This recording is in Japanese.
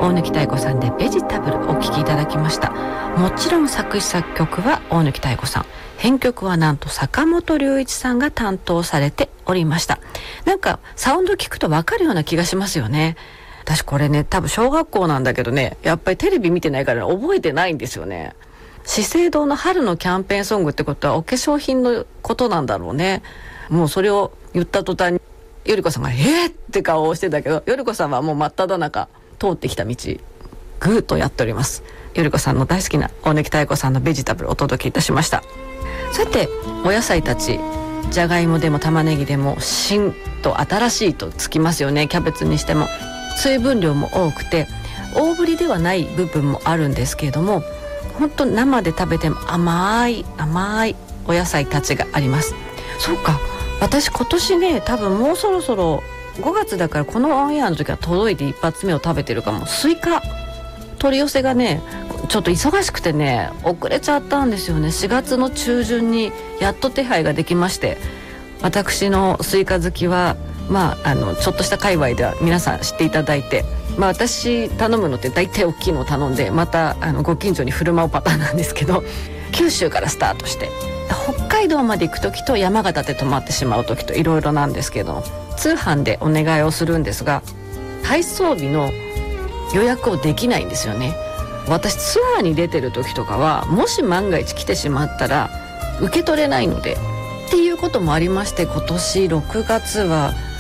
大貫妙子さんでベジタブルお聴きいただきました。もちろん作詞作曲は大貫妙子さん、編曲はなんと坂本龍一さんが担当されておりました。なんかサウンド聞くと分かるような気がしますよね。私これね、多分小学校なんだけどね、やっぱりテレビ見てないから覚えてないんですよね。資生堂の春のキャンペーンソングってことはお化粧品のことなんだろうね。もうそれを言った途端によりこさんがって顔をしてたけど、よりこさんはもう真っ只中通ってきた道ぐーっとやっております。よりこさんの大好きな大貫妙子さんのベジタブルをお届けいたしました。さてお野菜たち、じゃがいもでも玉ねぎでも新と新しいとつきますよね。キャベツにしても水分量も多くて大ぶりではない部分もあるんですけれども、本当生で食べても甘いお野菜たちがあります。そうか、私今年ね、多分もうそろそろ5月だから、このオンエアの時は届いて一発目を食べてるかも。スイカ取り寄せがね、ちょっと忙しくてね遅れちゃったんですよね。4月の中旬にやっと手配ができまして、私のスイカ好きはちょっとした界隈では皆さん知っていただいて、私頼むのって大体大きいのを頼んで、またご近所に振る舞うパターンなんですけど、九州からスタートして北海道まで行く時と山形で泊まってしまう時といろいろなんですけど、通販でお願いをするんですが、配送日の予約をできないんですよね。私ツアーに出てる時とかは、もし万が一来てしまったら受け取れないのでっていうこともありまして、今年6月は